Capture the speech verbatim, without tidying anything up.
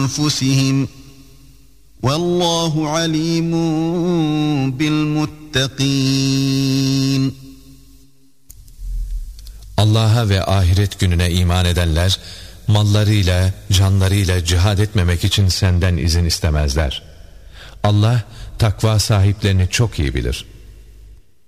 أنفسهم والله عليم بالمتقين. Allah'a ve ahiret gününe iman edenler mallarıyla, canlarıyla cihad etmemek için senden izin istemezler. Allah takva sahiplerini çok iyi bilir.